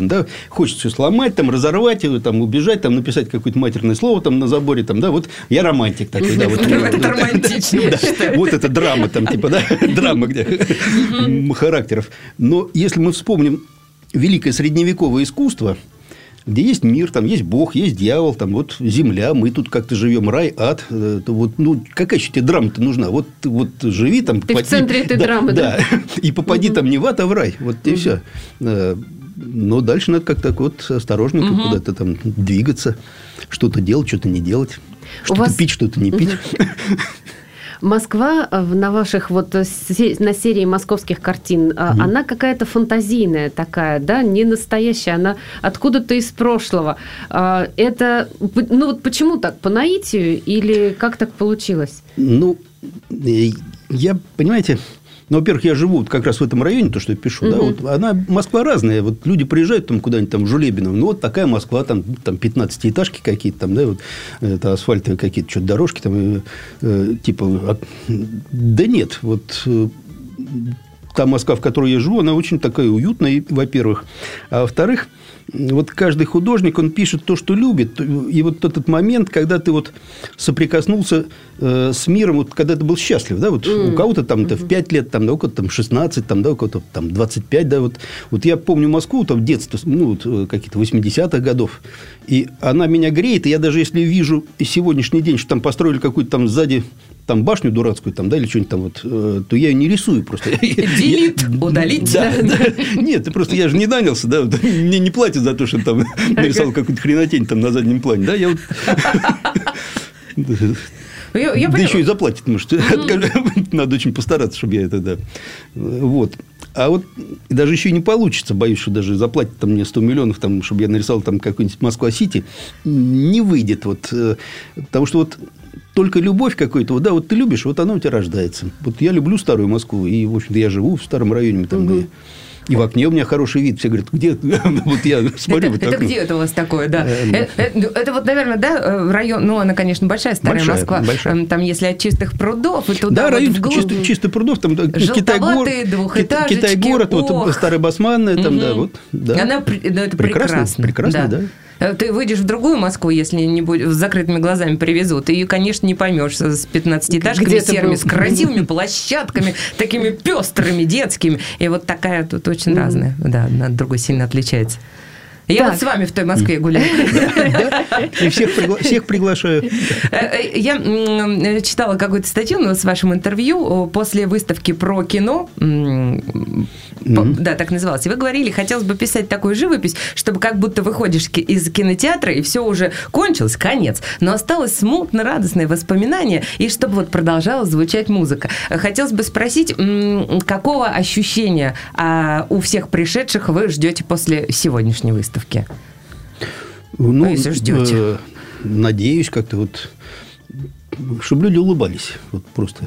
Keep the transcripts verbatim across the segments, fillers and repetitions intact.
жизнь, да, хочется все сломать, там, разорвать его, там, убежать, там, написать какое-то матерное слово там на заборе, там, да, вот я романтик такой, да, вот. Это романтично. Вот это драма там, типа, да, драма, где характеров. Но если мы вспомним великое средневековое искусство, где есть мир, там есть Бог, есть дьявол, там вот земля, мы тут как-то живем, рай, ад. То вот, ну, какая еще тебе драма-то нужна? Вот, вот живи там. Ты попади, в центре этой да, драмы, да? Да. И попади угу. там не в ад, а в рай. Вот и угу. все. Но дальше надо как-то вот осторожненько угу. куда-то там двигаться, что-то делать, что-то не делать, что-то вас... пить, что-то не пить. Москва на ваших вот на серии московских картин, mm-hmm. она какая-то фантазийная такая, да, не настоящая, она откуда-то из прошлого. Это, ну вот почему так, по наитию или как так получилось? Ну, я, понимаете... Ну, во-первых, я живу вот как раз в этом районе, то, что я пишу, угу. да, вот она, Москва разная, вот люди приезжают там куда-нибудь там в Жулебино, ну, вот такая Москва, там, там пятнадцатиэтажки какие-то, там, да, вот, это асфальтовые какие-то, что-то дорожки, там, э, типа, да нет, вот, э, та Москва, в которой я живу, она очень такая уютная, во-первых, а во-вторых, вот каждый художник, он пишет то, что любит. И вот этот момент, когда ты вот соприкоснулся э, с миром, вот когда ты был счастлив, да, вот mm. у кого-то там mm-hmm. в пять лет, там, да, у кого-то там шестнадцать, там, да, у кого-то там двадцать пять, да, вот. Вот я помню Москву, там, детство, ну, вот, какие-то восьмидесятых годов, и она меня греет, и я даже если вижу сегодняшний день, что там построили какую-то там сзади там башню дурацкую, там, да, или что-нибудь там, вот, э, то я ее не рисую просто. Делит, удалить. Да, да. Нет, просто я же не нанялся, да, мне не платят за то, что там нарисовал какую-то хренотень там на заднем плане, да, я вот... Я, я да поняла. Еще и заплатит, может, mm-hmm. надо очень постараться, чтобы я это, да, вот. А вот даже еще и не получится, боюсь, что даже заплатит там мне сто миллионов, там, чтобы я нарисовал там какой-нибудь Москва-Сити, не выйдет, вот, потому что вот только любовь какой-то, вот, да, вот ты любишь, вот она у тебя рождается. Вот я люблю старую Москву, и, в общем-то, я живу в старом районе, там, mm-hmm. и в окне у меня хороший вид. Все говорят, где? Вот я смотрю. Это, это где это у вас такое, да? Это, это, это вот, наверное, да, район, ну, она, конечно, большая, старая большая, Москва. Большая. Там, если от чистых прудов, и туда да, вот район вглубь... чистых, чистых прудов, там Китай-город, двухэтажечки. Китай-город, вот Старая Басманная, там, угу. да, вот. Да. Она, ну, это прекрасно. Прекрасно, прекрасно, да. да. Ты выйдешь в другую Москву, если не будет, с закрытыми глазами привезут, ты ее, конечно, не поймешь с пятнадцатиэтажками серыми, с красивыми площадками, такими пестрыми, детскими. И вот такая тут очень разная. Да, одна от другой сильно отличается. Я так. вот с вами в той Москве гуляю. И всех, пригла... всех приглашаю. Я читала какую-то статью с вашим интервью после выставки про кино. Mm-hmm. Да, так называлось. И вы говорили, хотелось бы писать такую живопись, чтобы как будто выходишь из кинотеатра, и все уже кончилось, конец. Но осталось смутно радостное воспоминание, и чтобы вот продолжала звучать музыка. Хотелось бы спросить, какого ощущения у всех пришедших вы ждете после сегодняшней выставки? Ну, ну если ждете. Э, надеюсь, как-то вот, чтобы люди улыбались. Вот просто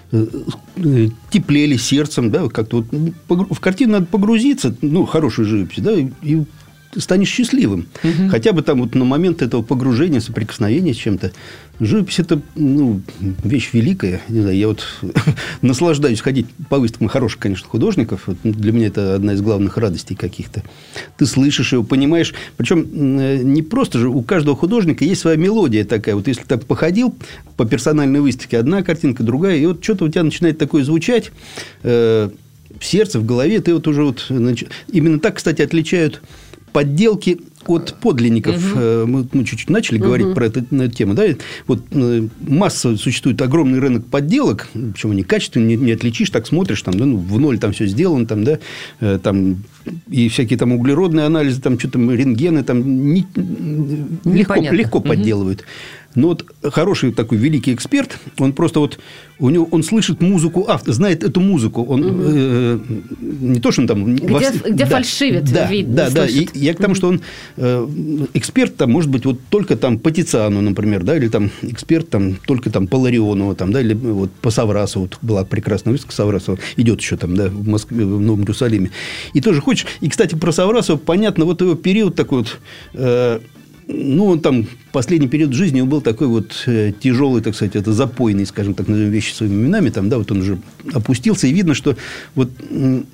теплели сердцем, да, как-то вот в картину надо погрузиться, ну, хорошую живопись, да, и станешь счастливым. Угу. Хотя бы там вот на момент этого погружения, соприкосновения с чем-то. Живопись – это, ну, вещь великая. Не знаю, я вот наслаждаюсь ходить по выставкам хороших, конечно, художников. Вот для меня это одна из главных радостей каких-то. Ты слышишь его, понимаешь. Причем не просто же, у каждого художника есть своя мелодия такая. Вот если так походил по персональной выставке, одна картинка, другая, и вот что-то у тебя начинает такое звучать э, в сердце, в голове. Ты вот уже вот... Именно так, кстати, отличают подделки от подлинников. Угу. Мы, мы чуть-чуть начали угу. говорить про это, на эту тему. Да? Вот масса существует, огромный рынок подделок, причем они качественные, не, не отличишь, так смотришь, там, да, ну, в ноль там все сделано, там, да, там, и всякие там углеродные анализы, там, что-то рентгены, там, не, легко, легко угу. подделывают. Но вот хороший такой великий эксперт, он просто вот, у него, он слышит музыку автора, знает эту музыку, он угу. э, не то, что он там... Где, вас, где да, фальшивит да, вид, да, да, и я к тому, угу. что он э, эксперт, там, может быть, вот только там по Тициану, например, да, или там эксперт там только там по Ларионову, там, да, или вот по Саврасову, вот была прекрасная выставка Саврасова, идет еще там, да, в Москве, в Новом Иерусалиме. И тоже хочешь, и, кстати, про Саврасова понятно, вот его период такой вот... Э, ну, он там, последний период жизни он был такой вот э, тяжелый, так сказать, это запойный, скажем так, назовем вещи своими именами, там, да, вот он уже опустился, и видно, что вот э,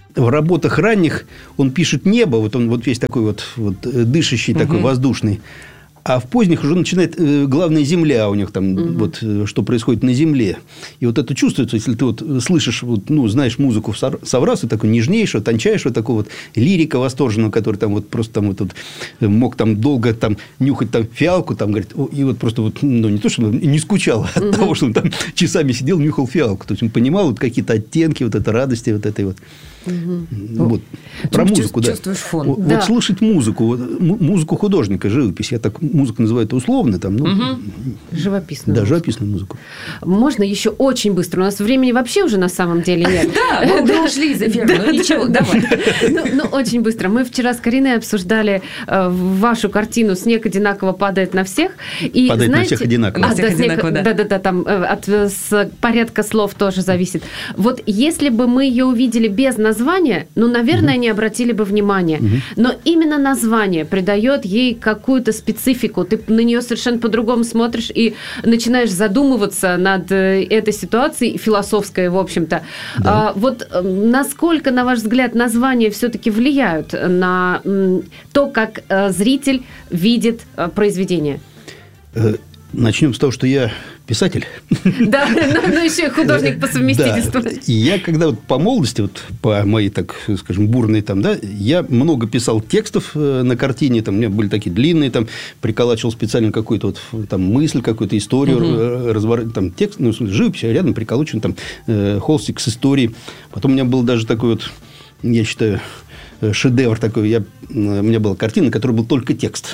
в работах ранних он пишет небо, вот он вот весь такой вот, вот дышащий, угу. такой воздушный. А в поздних уже начинает, э, главное, земля у них там, угу. вот, э, что происходит на земле. И вот это чувствуется, если ты вот слышишь, вот, ну, знаешь музыку Саврасова, такую нежнейшую, тончайшую, такую вот лирика восторженную, который там вот просто там вот, вот мог там долго там нюхать там фиалку, там, говорит, и вот просто вот, ну, не то, что он не скучал от угу. того, что он там часами сидел, нюхал фиалку. То есть, он понимал вот какие-то оттенки вот этой радости, вот этой вот. Угу. Вот. Про музыку, да. Чувствуешь фон. Вот, да. вот слушать музыку, вот, музыку художника, живопись, я так музыку называю это условно, там, ну, угу. живописную. Да, живописную музыку. Можно еще очень быстро. У нас времени вообще уже на самом деле нет. Да, мы уже ушли из эфира, но ничего, давай. Ну, очень быстро. Мы вчера с Кариной обсуждали вашу картину «Снег одинаково падает на всех». Падает на всех одинаково. Да-да-да, там от порядка слов тоже зависит. Вот если бы мы ее увидели без названия, ну, наверное, угу. не обратили бы внимания. Угу. Но именно название придает ей какую-то специфику. Ты на нее совершенно по-другому смотришь и начинаешь задумываться над этой ситуацией, философской, в общем-то. Да. А, вот насколько, на ваш взгляд, названия все-таки влияют на то, как зритель видит произведение? Начнем с того, что я писатель. Да, но еще и художник по совместительству. Да. И я, когда вот по молодости, вот по моей, так скажем, бурной там, да, я много писал текстов на картине, там у меня были такие длинные, там приколачивал специально какую-то вот там мысль, какую-то историю, угу. разворот, там текст, ну, живопись, а рядом приколочен там э, холстик с историей. Потом у меня был даже такой вот, я считаю, шедевр такой. Я, у меня была картина, на которой был только текст.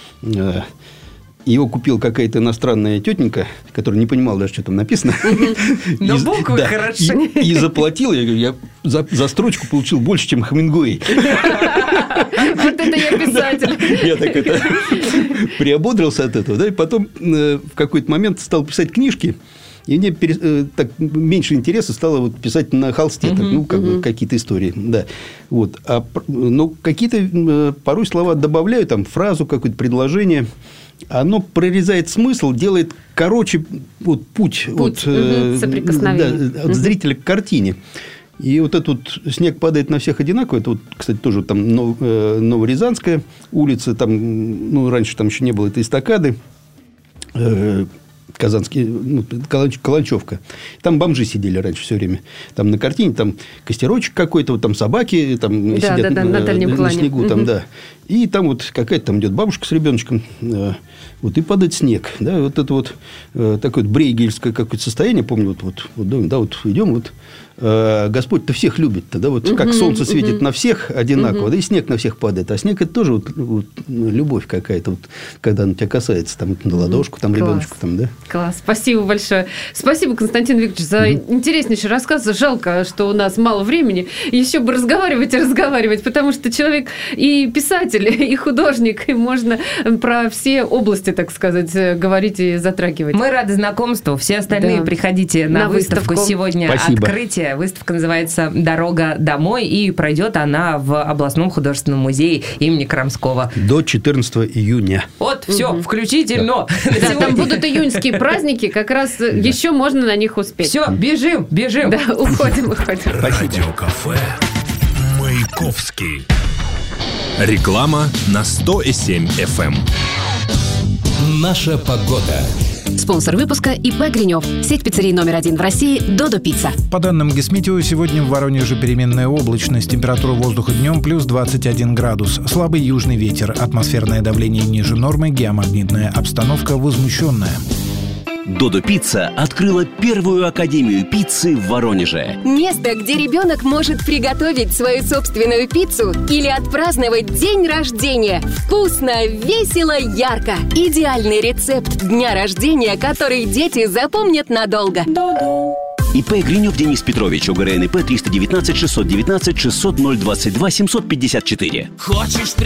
Его купил какая-то иностранная тетенька, которая не понимала даже, что там написано. Но буквы хороши. И заплатил. Я говорю, я за строчку получил больше, чем Хемингуэй. Вот это я писатель. Я так это приободрился от этого. И потом в какой-то момент стал писать книжки. И мне так, меньше интереса стало вот писать на холсте, uh-huh, так, ну, как uh-huh. бы какие-то истории. Да. Вот. А, но какие-то порой слова добавляю, там, фразу, какое-то предложение. Оно прорезает смысл, делает короче вот, путь, путь. От, угу. соприкосновения. Да, от угу. зрителя к картине. И вот этот вот «Снег падает на всех одинаково». Это, вот, кстати, тоже там Новорязанская улица. Там, ну, раньше там еще не было этой эстакады. Казанский, ну, Каланчевка. Там бомжи сидели раньше все время. Там на картине там костерочек какой-то, вот там собаки там, да, сидят да, да, на, на, на снегу. Угу. Там, да. И там вот какая-то там идет бабушка с ребеночком. Вот, и падает снег. Да, вот это вот такое вот брейгельское какое-то состояние. Помню, вот, вот, вот, да, вот идем, вот Господь-то всех любит. Да, вот, угу, как солнце светит угу. на всех одинаково, угу. да и снег на всех падает. А снег – это тоже вот, вот, любовь какая-то, вот, когда она тебя касается, там, на ладошку, там, ребеночку. Там, да. Класс, спасибо большое. Спасибо, Константин Викторович, за угу. интереснейший рассказ. Жалко, что у нас мало времени. Еще бы разговаривать и разговаривать, потому что человек и писатель, и художник, и можно про все области, так сказать, говорить и затрагивать. Мы рады знакомству. Все остальные да. приходите на, на выставку. выставку. Сегодня Спасибо. Открытие. Выставка называется «Дорога домой», и пройдет она в областном художественном музее имени Крамского. До четырнадцатого июня. Вот, все, угу. включительно. Да. Да, там будут июньские праздники, как раз да. еще можно на них успеть. Все, бежим, бежим. Да, уходим, уходим. Радиокафе «Маяковский». Реклама на сто семь эф эм. Наша погода. Спонсор выпуска ИП «Гринев». Сеть пиццерий номер один в России «Додо Пицца». По данным Гисметео, сегодня в Воронеже переменная облачность. Температура воздуха днем плюс двадцать один градус. Слабый южный ветер. Атмосферное давление ниже нормы. Геомагнитная обстановка возмущенная. «Додо Пицца» открыла первую академию пиццы в Воронеже. Место, где ребенок может приготовить свою собственную пиццу или отпраздновать день рождения. Вкусно, весело, ярко. Идеальный рецепт дня рождения, который дети запомнят надолго. «Додо». ИП Гринев Денис Петрович, ОГРН ИП триста девятнадцать шестьсот девятнадцать шестьсот ноль двадцать два семьсот пятьдесят четыре. Хочешь